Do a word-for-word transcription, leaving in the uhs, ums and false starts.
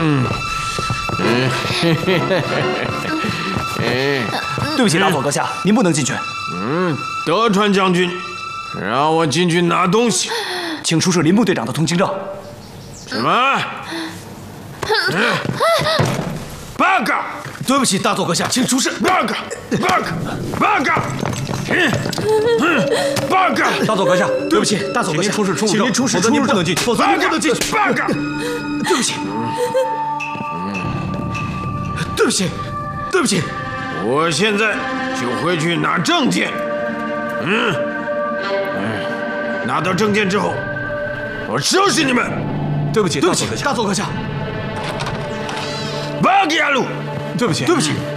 嗯嗯， 对不起，大佐阁下，您不能进去。 嗯，德川将军，让我进去拿东西， 请出示林部队长的通行证。 什么？嗯，八个。 对不起，大佐阁下，请出示。 八个，八个，八个。嗯嗯，八个。 大佐阁下，对不起，大佐阁下， 请您出示出入证， 请您出示否则您不能进去，否则您不能进去。 八个。 对不起，对不起，对不起。 我现在就回去拿证件。嗯，嗯，拿到证件之后，我收拾你们。 对不起， 对不起，大佐阁下。 巴吉亚鲁， 对不起， 对不起。